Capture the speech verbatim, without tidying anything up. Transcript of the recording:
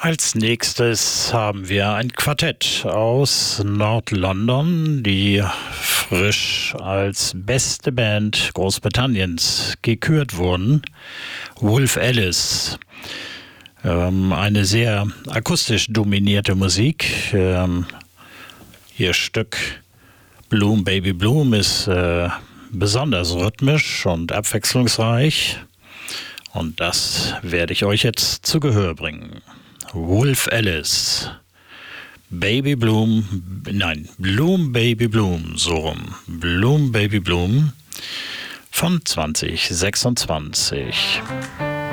Als nächstes haben wir ein Quartett aus Nord-London, die frisch als beste Band Großbritanniens gekürt wurden. Wolf Alice. Ähm, eine sehr akustisch dominierte Musik. Ähm, ihr Stück Bloom Baby Bloom ist äh, besonders rhythmisch und abwechslungsreich. Und das werde ich euch jetzt zu Gehör bringen. Wolf Alice. Baby Bloom, nein, Bloom Baby Bloom, so rum. Bloom Baby Bloom von zwanzig sechsundzwanzig.